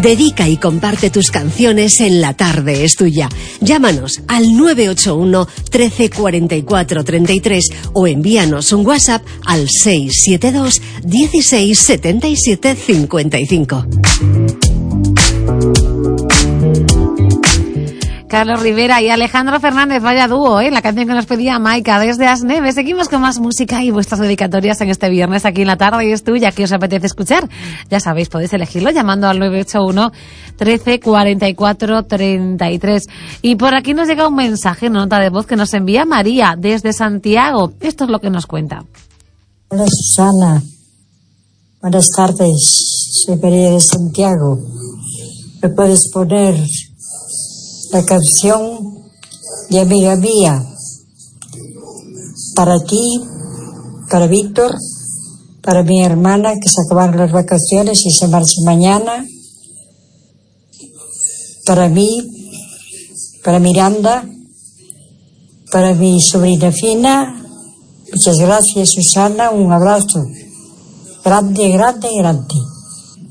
Dedica y comparte tus canciones en La Tarde es Tuya. Llámanos al 981 13 44 33 o envíanos un WhatsApp al 672 16 77 55. Carlos Rivera y Alejandro Fernández, vaya dúo, la canción que nos pedía Maika desde Asneve. Seguimos con más música y vuestras dedicatorias en este viernes aquí en La Tarde es Tuya. ¿Qué os apetece escuchar? Ya sabéis, podéis elegirlo llamando al 981 13 44 33. Y por aquí nos llega un mensaje, una nota de voz que nos envía María desde Santiago. Esto es lo que nos cuenta. Hola Susana, buenas tardes, soy María de Santiago. ¿Me puedes poner la canción de Amiga Mía? Para ti, para Víctor, para mi hermana que se acabaron las vacaciones y se marcha mañana, para mí, para Miranda, para mi sobrina Fina. Muchas gracias, Susana, un abrazo grande, grande, grande.